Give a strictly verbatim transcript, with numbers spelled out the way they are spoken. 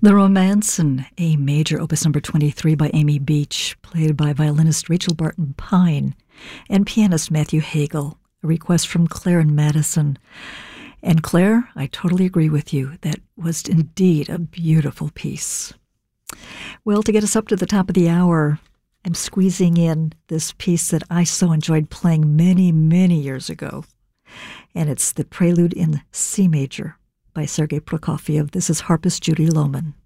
The Romance in A Major, Opus number twenty-three by Amy Beach, played by violinist Rachel Barton Pine and pianist Matthew Hagel, a request from Claire and Madison. And Claire, I totally agree with you. That was indeed a beautiful piece. Well, to get us up to the top of the hour, I'm squeezing in this piece that I so enjoyed playing many, many years ago. And it's the Prelude in C Major by Sergei Prokofiev. This is harpist Judy Lohman.